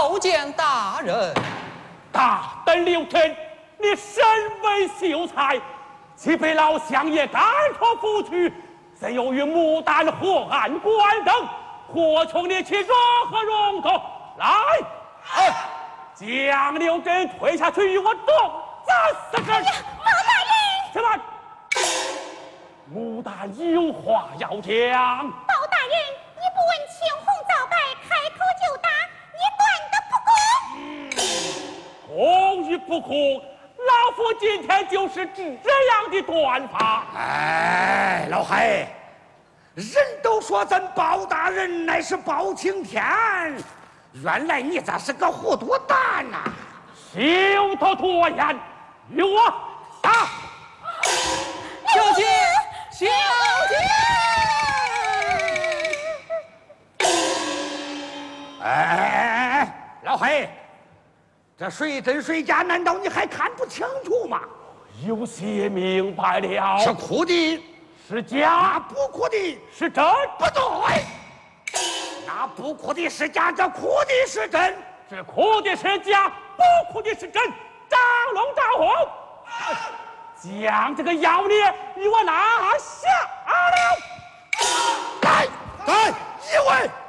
叩见大人。 大等刘真，你身为秀才，岂被老乡爷赶出府去？怎又与牡丹和案官等，或从你去若何容头？来，将刘真推下去与我斗砸死之！ 毛大人， 什么？牡丹有话要讲。 包大人，你不问青红皂白，开口就打，你断得不公。 公与不公，老夫今天就是这样的断法。 哎，老海，人都说咱包大人乃是包青天，原来你这是个糊涂蛋呐！ 休得多言，与我打！ 小姐，小姐。 哎，老黑，这谁真谁假，难道你还看不清楚吗？ 有些明白了， 是哭的， 是假， 那不哭的是真， 不对，那不哭的是假，这哭的是真， 是哭的是假，不哭的是真。张龙赵虎，将这个妖孽与我拿下了。 来，一位。